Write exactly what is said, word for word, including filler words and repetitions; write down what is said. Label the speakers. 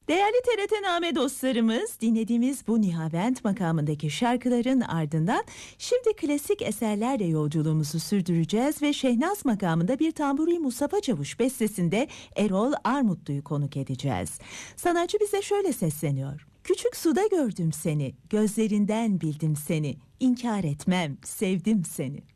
Speaker 1: Değerli T R T-Name dostlarımız, dinlediğimiz bu Nihavent makamındaki şarkıların ardından şimdi klasik eserlerle yolculuğumuzu sürdüreceğiz ve Şehnaz makamında bir Tamburi Mustafa Çavuş bestesinde Erol Armutlu'yu konuk edeceğiz. Sanatçı bize şöyle sesleniyor: "Küçük suda gördüm seni, gözlerinden bildim seni, İnkar etmem, sevdim seni."